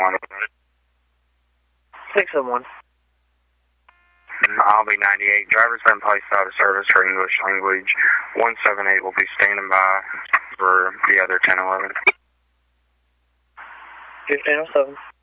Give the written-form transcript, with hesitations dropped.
671. 671. I'll be 98. Driver's been placed out of service for English language. 178 will be standing by for the other 1011. 1507.